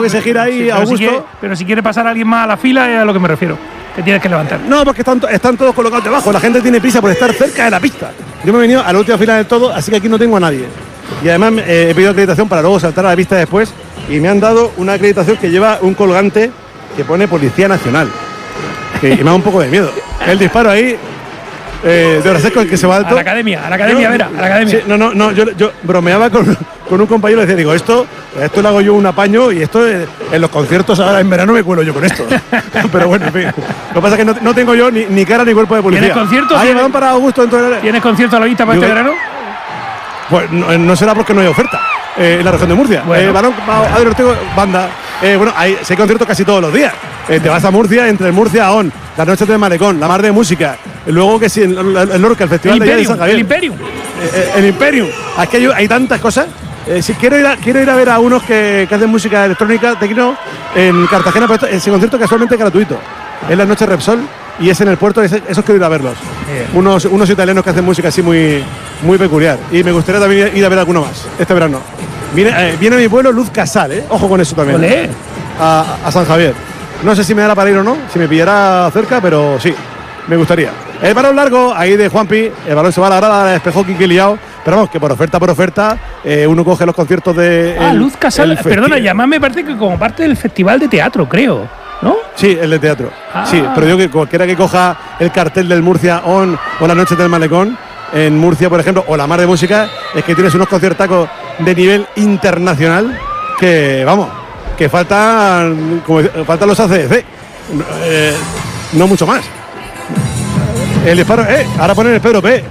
que se gira ahí, sí, Augusto. Pero si quiere pasar a alguien más a la fila, es a lo que me refiero. Que tienes que levantar. No, porque están todos colocados debajo. La gente tiene prisa por estar cerca de la pista. Yo me he venido a la última fila del todo, así que aquí no tengo a nadie. Y además he pedido acreditación para luego saltar a la pista después. Y me han dado una acreditación que lleva un colgante que pone Policía Nacional. Y me da un poco de miedo. El disparo ahí de Orasesco, el que se va alto. A la academia, Vera, a la academia. Sí, no, yo bromeaba con un compañero y decía, digo, esto le hago yo un apaño y esto en los conciertos ahora en verano me cuelo yo con esto. Pero bueno, en fin. Lo que pasa es que no tengo yo ni cara ni cuerpo de policía. ¿Tienes conciertos? Ahí van para Augusto dentro de la... ¿Tienes concierto a la vista para este verano? Pues no será porque no hay oferta en la región de Murcia. Bueno. Balón, Adrián Ortego, banda. Bueno, hay conciertos casi todos los días. Te vas a Murcia, entre el Murcia a On, las noches del Malecón, la mar de música. Luego que sí, el Lorca, el Festival de San Javier. El Imperium. El Imperium. Aquí hay tantas cosas. Si quiero ir a ver a unos que hacen música electrónica, tecno, en Cartagena, pero ese concierto casualmente es gratuito. Es la noche Repsol y es en el puerto, esos quiero ir a verlos. Unos italianos que hacen música así muy, muy peculiar. Y me gustaría también ir a ver alguno más este verano. Viene a mi pueblo Luz Casal, ojo con eso también. Olé. A San Javier. No sé si me dará para ir o no, si me pillará cerca, pero sí, me gustaría. El balón largo, ahí de Juanpi, el balón se va a la grada, despejó Quique Liao, pero vamos, que por oferta, uno coge los conciertos de... Luz Casal, perdona, llamad me parece que como parte del festival de teatro, creo, ¿no? Sí, el de teatro, sí, pero digo que cualquiera que coja el cartel del Murcia On o las noches del Malecón, en Murcia, por ejemplo, o la mar de música, es que tienes unos conciertacos de nivel internacional que, vamos, que faltan los ACDC, no mucho más. El disparo, ahora ponen el Pedro P.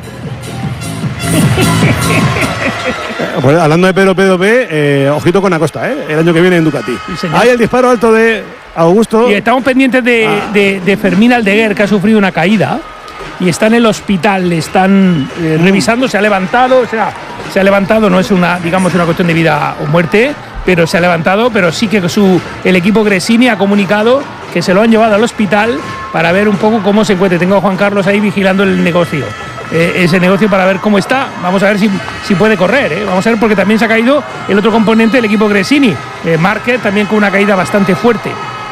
Pues, hablando de Pedro P, ojito con Acosta, el año que viene en Ducati. Sí, ahí el disparo alto de Augusto. Y estamos pendientes de Fermín Aldeguer, que ha sufrido una caída y está en el hospital, le están revisando, se ha levantado, no es una cuestión de vida o muerte, pero se ha levantado, pero sí que el equipo Gresini ha comunicado que se lo han llevado al hospital para ver un poco cómo se encuentra. Tengo a Juan Carlos ahí vigilando el negocio, ese negocio para ver cómo está. Vamos a ver si puede correr, vamos a ver, porque también se ha caído el otro componente del equipo Gresini, Márquez, también con una caída bastante fuerte.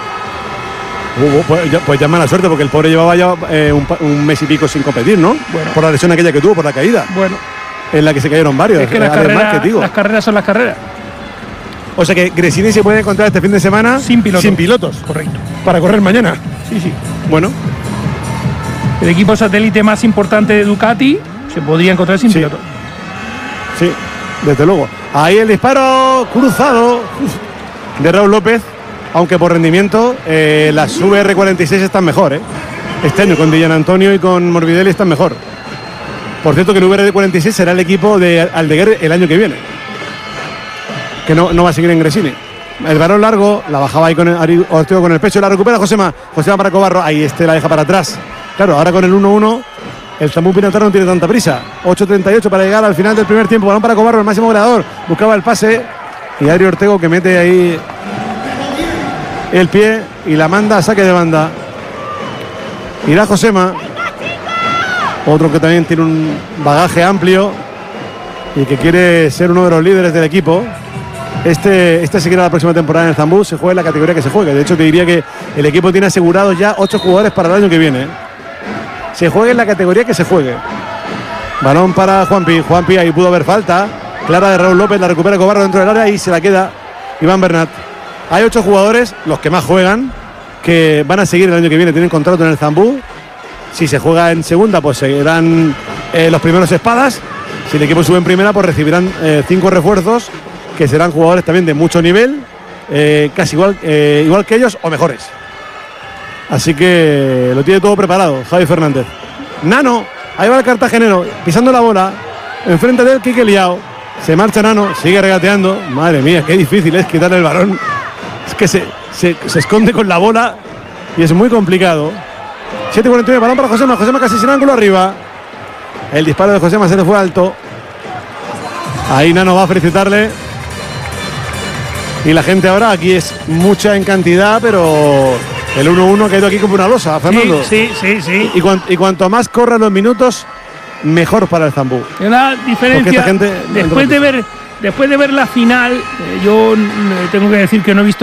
Pues ya mala suerte, porque el pobre llevaba ya un mes y pico sin competir, ¿no? Bueno. Por la lesión aquella que tuvo, por la caída. Bueno. En la que se cayeron varios. Es que las carreras son las carreras. O sea que Gresini se puede encontrar este fin de semana sin pilotos. Correcto. Para correr mañana. Sí. Bueno. El equipo satélite más importante de Ducati se podría encontrar sin pilotos. Sí, desde luego. Ahí el disparo cruzado de Raúl López, aunque por rendimiento las VR46 están mejor. Este año con Dillan Antonio y con Morbidelli están mejor. Por cierto que el VR46 será el equipo de Aldeguer el año que viene, que no va a seguir en Gresini. El balón largo, la bajaba ahí con el Ortego con el pecho, la recupera Josema para Cobarro, ahí la deja para atrás. Claro, ahora con el 1-1 el Zambú Pinatar no tiene tanta prisa. 8:38 para llegar al final del primer tiempo. Balón para Cobarro, el máximo goleador, buscaba el pase y Adri Ortego que mete ahí el pie y la manda a saque de banda. Irá Josema, otro que también tiene un bagaje amplio y que quiere ser uno de los líderes del equipo. Este seguirá la próxima temporada en el Zambú, se juega en la categoría que se juegue. De hecho, te diría que el equipo tiene asegurados ya 8 jugadores para el año que viene. Se juegue en la categoría que se juegue. Balón para Juanpi, ahí pudo haber falta. Clara de Raúl López, la recupera Cobarro dentro del área y se la queda Iván Bernat. Hay 8 jugadores, los que más juegan, que van a seguir el año que viene, tienen contrato en el Zambú. Si se juega en segunda, pues seguirán los primeros espadas. Si el equipo sube en primera, pues recibirán 5 refuerzos, que serán jugadores también de mucho nivel, casi igual que ellos o mejores. Así que lo tiene todo preparado Javi Fernández. Nano, ahí va el cartagenero, pisando la bola, enfrente de él Quique Liao. Se marcha Nano, sigue regateando. Madre mía, qué difícil es quitarle el balón. Es que se esconde con la bola y es muy complicado. 7:49, balón para Josema casi sin ángulo arriba. El disparo de Josema se le fue alto. Ahí Nano va a felicitarle. Y la gente ahora aquí es mucha en cantidad, pero el 1-1 ha caído aquí como una losa, Fernando. Sí. Y cuanto más corran los minutos, mejor para el Zambú. Una diferencia. Después de ver la final, yo tengo que decir que no he visto